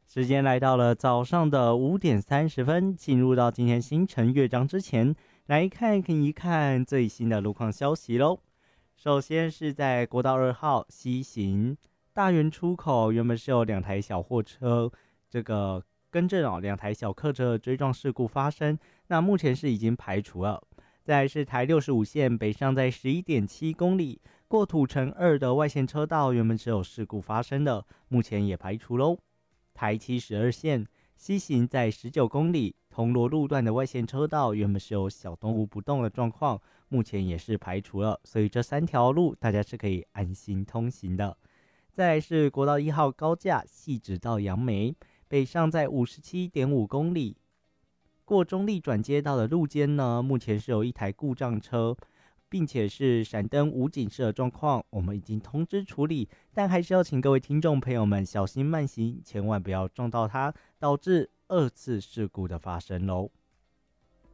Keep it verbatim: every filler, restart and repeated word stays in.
时间来到了早上的五点三十分，进入到今天星辰乐章之前，来看一看最新的路况消息喽。首先是在国道二号西行大园出口，原本是有两台小货车，这个更正哦，两台小客车的追撞事故发生，那目前是已经排除了。再来是台六十五线北上在十一点七公里，过土城二的外线车道原本是有事故发生的，目前也排除喽。台七十二线西行在十九公里，铜锣路段的外线车道原本是有小动物不动的状况，目前也是排除了，所以这三条路大家是可以安心通行的。再来是国道一号高架汐止到杨梅，北上在五十七点五公里，过中立转接道的路肩呢，目前是有一台故障车，并且是闪灯无警示的状况，我们已经通知处理，但还是要请各位听众朋友们小心慢行，千万不要撞到它，导致二次事故的发生喽。